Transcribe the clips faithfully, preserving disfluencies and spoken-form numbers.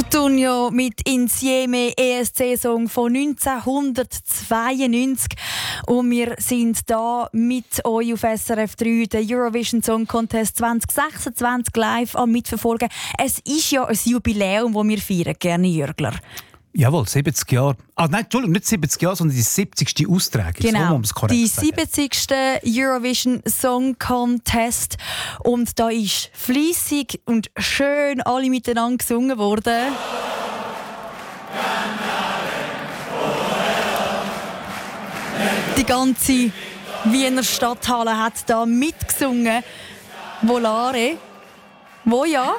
Tunio mit Insieme, E S C-Song von neunzehnhundertzweiundneunzig. Und wir sind da mit euch auf S R F drei, der Eurovision Song Contest zwanzig sechsundzwanzig live am Mitverfolgen. Es ist ja ein Jubiläum, das wir feiern, gerne Jürgler. Jawohl, siebzig Jahre. Ah, nein, Entschuldigung, nicht siebzig Jahre, sondern die siebzigste Austragung. Genau, so, um es korrekt die zu sagen. siebzigste Eurovision Song Contest. Und da ist fleissig und schön alle miteinander gesungen worden. Die ganze Wiener Stadthalle hat da mitgesungen. Volare. Wo ja?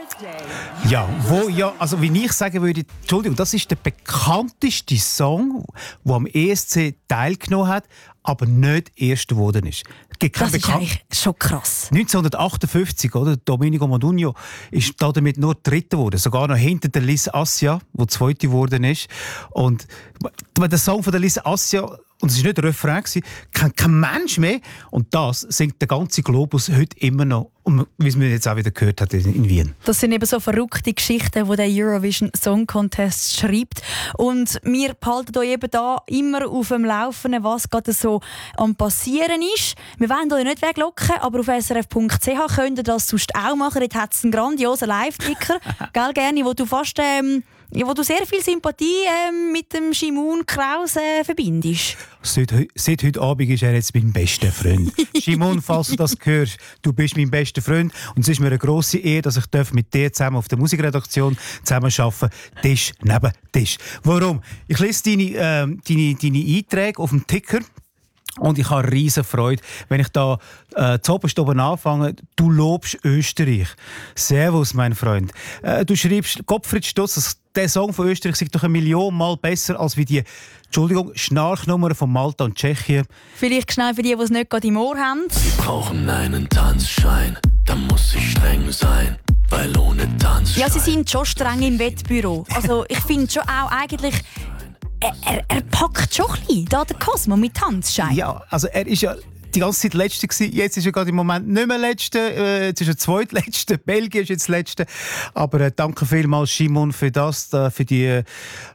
Ja, wo ja, also wie ich sagen würde, Entschuldigung, das ist der bekannteste Song, der am E S C teilgenommen hat, aber nicht Erster geworden ist. Das ist eigentlich schon krass. neunzehnhundertachtundfünfzig, oder? Domenico Modugno ist damit nur Dritter geworden, sogar noch hinter der Liz Assia, die Zweite geworden ist. Und der Song von der Liz Assia, und es war nicht der Refrain, kennt kein Mensch mehr. Und das singt der ganze Globus heute immer noch. Und wie es man jetzt auch wieder gehört hat in Wien. Das sind eben so verrückte Geschichten, die der Eurovision Song Contest schreibt. Und wir behalten euch eben da immer auf dem Laufenden, was gerade so am Passieren ist. Wir wollen euch nicht weglocken, aber auf s r f punkt c h könnt ihr das sonst auch machen. Dort hat es einen grandiosen Live-Ticker, gell, gerne, wo du fast... Ähm, Ja, wo du sehr viel Sympathie ähm, mit dem Shimon Krause äh, verbindest. Seit, seit heute Abend ist er jetzt mein bester Freund. Shimon, falls du das hörst, du bist mein bester Freund. Und es ist mir eine grosse Ehre, dass ich mit dir zusammen auf der Musikredaktion zusammenarbeiten darf. Tisch neben Tisch. Warum? Ich lese deine, äh, deine, deine Einträge auf dem Ticker. Und ich habe riesen Freude, wenn ich da äh, zuoberst oben anfange. Du lobst Österreich. Servus, mein Freund. Äh, du schreibst, Gottfried Stutz, dass der Song von Österreich sei doch eine Million Mal besser als wie die, Entschuldigung, Schnarchnummern von Malta und Tschechien. Vielleicht schnell für die, die es nicht gerade im Ohr haben. Sie brauchen einen Tanzschein, da muss ich streng sein. Weil ohne Tanzschein... Ja, sie sind schon streng im Wettbüro. Also ich finde schon auch eigentlich... Er, er, er packt schon ein bisschen, da der Cosmo mit Tanzschein. Ja, also er ist ja die ganze Zeit Letzte gewesen. Jetzt ist er gerade im Moment nicht mehr Letzte. Äh, jetzt ist er Zweitletzte. Belgien ist jetzt Letzte. Aber äh, danke vielmals, Shimon, für das, äh, für die äh,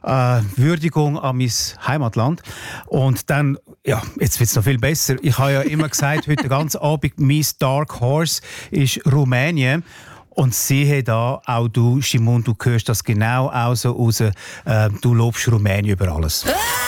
Würdigung an mein Heimatland. Und dann, ja, jetzt wird es noch viel besser. Ich habe ja immer gesagt, heute den ganzen Abend, mein Dark Horse ist Rumänien. Und siehe da, auch du, Shimon, du hörst das genau auch so raus. Äh, du lobst Rumänien über alles.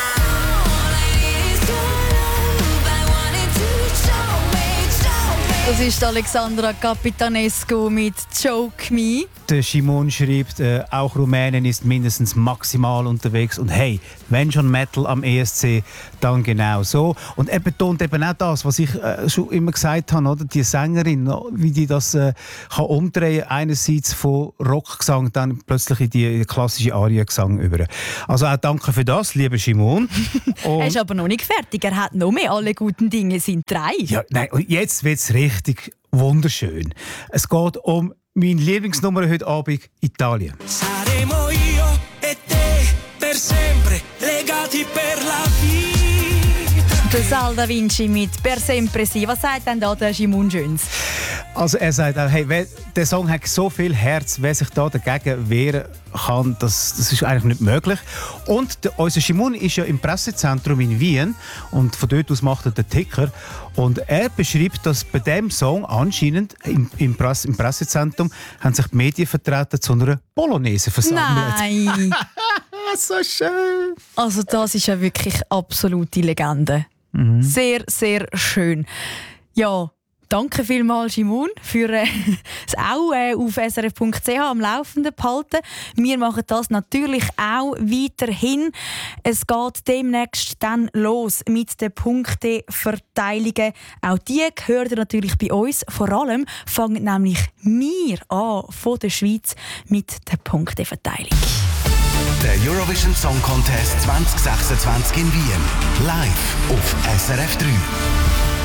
Das ist Alexandra Capitanescu mit «Choke Me». Der Shimon schreibt, äh, auch Rumänien ist mindestens maximal unterwegs. Und hey, wenn schon Metal am E S C, dann genau so. Und er betont eben auch das, was ich äh, schon immer gesagt habe, oder? Die Sängerin, wie die das äh, kann umdrehen, einerseits von Rockgesang, dann plötzlich in die klassische Aria-Gesang über. Also auch danke für das, lieber Shimon. Er ist aber noch nicht fertig, er hat noch mehr. Alle guten Dinge sind drei. Ja, nein, und jetzt wird es richtig wunderschön. Es geht um meine Lieblingsnummer heute Abend, Italien. Saremo io e te per sempre legati per la vita. Der Sal Da Vinci mit «Per sempre si». Was sagt denn da der Shimon Schöns? Also er sagt auch, hey, wer, der Song hat so viel Herz, wer sich da dagegen wehren kann, das, das ist eigentlich nicht möglich. Und der, unser Shimon ist ja im Pressezentrum in Wien und von dort aus macht er den Ticker. Und er beschreibt, dass bei diesem Song anscheinend im, im, Presse, im Pressezentrum haben sich die Medienvertreter zu einer Polonaise versammelt. Nein! So schön! Also das ist ja wirklich absolute Legende. Mhm. Sehr, sehr schön. Ja, danke vielmals, Shimon, für äh, das auch äh, auf s r f punkt c h am Laufenden behalten. Wir machen das natürlich auch weiterhin. Es geht demnächst dann los mit den Punkteverteilungen. Auch die gehören natürlich bei uns. Vor allem fangen nämlich wir an von der Schweiz mit der Punkteverteilung. Der Eurovision Song Contest zwanzig sechsundzwanzig in Wien. Live auf S R F drei.